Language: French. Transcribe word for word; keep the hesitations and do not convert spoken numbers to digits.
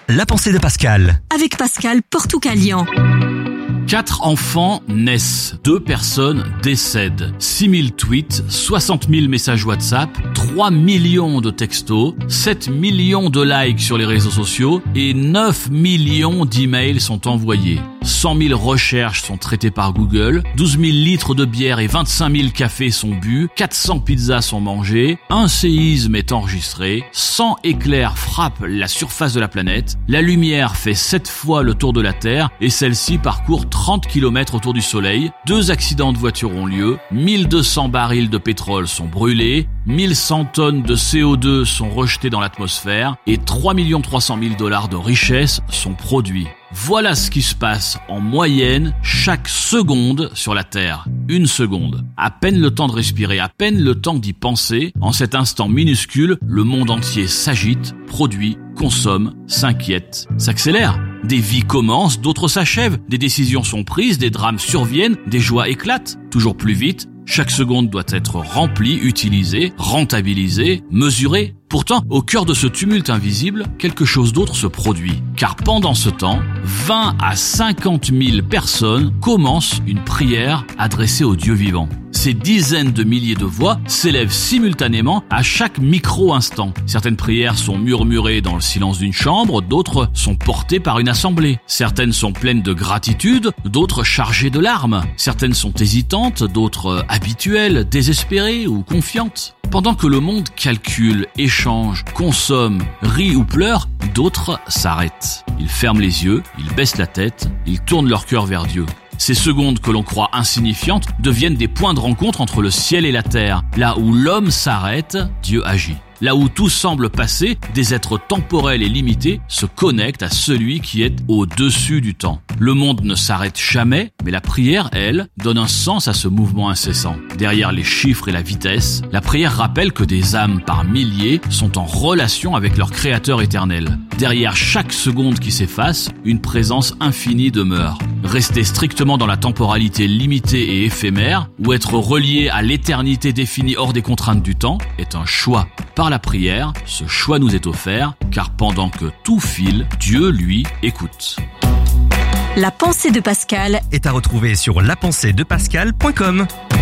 la pensée de Pascal. Avec Pascal Portucalian. Quatre enfants naissent, deux personnes décèdent, six mille tweets, soixante mille messages WhatsApp, trois millions de textos, sept millions de likes sur les réseaux sociaux et neuf millions d'emails sont envoyés. cent mille recherches sont traitées par Google, douze mille litres de bière et vingt-cinq mille cafés sont bu, quatre cents pizzas sont mangées, un séisme est enregistré, cent éclairs frappent la surface de la planète, la lumière fait sept fois le tour de la Terre et celle-ci parcourt trente kilomètres autour du Soleil, deux accidents de voiture ont lieu, mille deux cents barils de pétrole sont brûlés, mille cent tonnes de C O deux sont rejetées dans l'atmosphère et trois millions trois cent mille dollars de richesses sont produits. Voilà ce qui se passe en moyenne chaque seconde sur la Terre. Une seconde. À peine le temps de respirer, à peine le temps d'y penser. En cet instant minuscule, le monde entier s'agite, produit, consomme, s'inquiète, s'accélère. Des vies commencent, d'autres s'achèvent. Des décisions sont prises, des drames surviennent, des joies éclatent. Toujours plus vite. Chaque seconde doit être remplie, utilisée, rentabilisée, mesurée. Pourtant, au cœur de ce tumulte invisible, quelque chose d'autre se produit. Car pendant ce temps, vingt à cinquante mille personnes commencent une prière adressée au Dieu vivant. Ces dizaines de milliers de voix s'élèvent simultanément à chaque micro-instant. Certaines prières sont murmurées dans le silence d'une chambre, d'autres sont portées par une assemblée. Certaines sont pleines de gratitude, d'autres chargées de larmes. Certaines sont hésitantes, d'autres habituelles, désespérées ou confiantes. Pendant que le monde calcule, échange, consomme, rit ou pleure, d'autres s'arrêtent. Ils ferment les yeux, ils baissent la tête, ils tournent leur cœur vers Dieu. Ces secondes que l'on croit insignifiantes deviennent des points de rencontre entre le ciel et la terre. Là où l'homme s'arrête, Dieu agit. Là où tout semble passer, des êtres temporels et limités se connectent à celui qui est au-dessus du temps. Le monde ne s'arrête jamais, mais la prière, elle, donne un sens à ce mouvement incessant. Derrière les chiffres et la vitesse, la prière rappelle que des âmes par milliers sont en relation avec leur Créateur éternel. Derrière chaque seconde qui s'efface, une présence infinie demeure. Rester strictement dans la temporalité limitée et éphémère, ou être relié à l'éternité définie hors des contraintes du temps, est un choix. Par la prière, ce choix nous est offert, car pendant que tout file, Dieu, lui, écoute. La pensée de Pascal Est à retrouver sur la pensée de pascal point com.